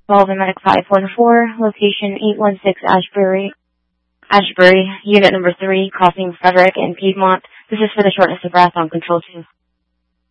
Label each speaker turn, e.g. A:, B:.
A: Baldwin Medic 514, location 816 Ashbury, unit number 3, crossing Frederick and Piedmont. This is for the shortness of breath on control 2.